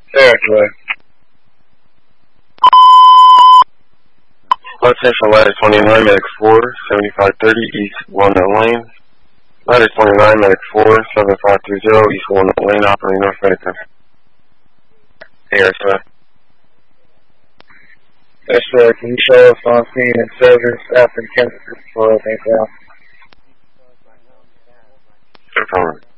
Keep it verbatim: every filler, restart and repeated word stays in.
Territory. Attention, ladder twenty-nine, medic four, seventy-five thirty, East Walnut Lane. Ladder twenty-nine, medic four, seven five three zero, East Walnut Lane, operating North Medicine. Here, sir. Yes, sir. Can you show us on scene and service after the chemistry for a thing down? Confirm.